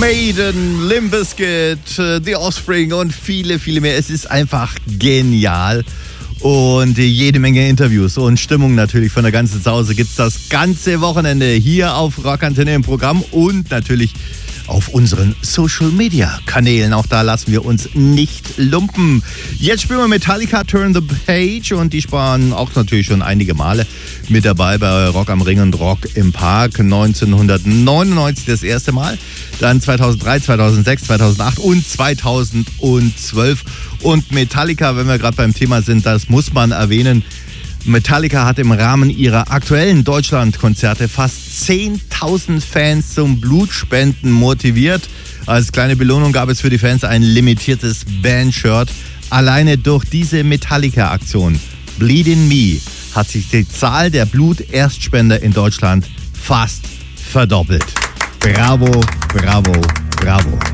Maiden, Limp Bizkit, The Offspring und viele, viele mehr. Es ist einfach genial. Und jede Menge Interviews und Stimmung natürlich von der ganzen Sause gibt es das ganze Wochenende hier auf Rockantenne im Programm und natürlich auf unseren Social-Media-Kanälen. Auch da lassen wir uns nicht lumpen. Jetzt spielen wir Metallica Turn the Page und die waren auch natürlich schon einige Male mit dabei bei Rock am Ring und Rock im Park. 1999 das erste Mal, dann 2003, 2006, 2008 und 2012. Und Metallica, wenn wir gerade beim Thema sind, das muss man erwähnen. Metallica hat im Rahmen ihrer aktuellen Deutschlandkonzerte fast 10.000 Fans zum Blutspenden motiviert. Als kleine Belohnung gab es für die Fans ein limitiertes Bandshirt. Alleine durch diese Metallica-Aktion Bleed in Me hat sich die Zahl der Bluterstspender in Deutschland fast verdoppelt. Bravo, bravo, bravo.